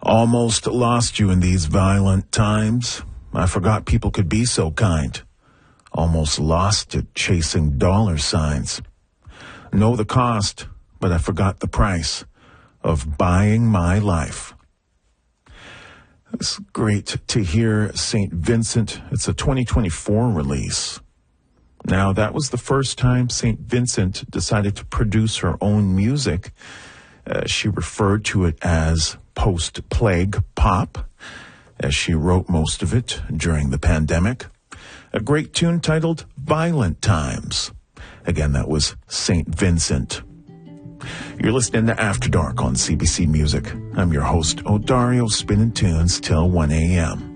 Almost lost you in these violent times. I forgot people could be so kind. Almost lost it chasing dollar signs. Know the cost, but I forgot the price of buying my life. It's great to hear St. Vincent. It's a 2024 release. Now, that was the first time St. Vincent decided to produce her own music. She referred to it as post-plague pop, as she wrote most of it during the pandemic. A great tune titled Violent Times. Again, that was St. Vincent. You're listening to After Dark on CBC Music. I'm your host, Odario, spinning tunes till 1 a.m.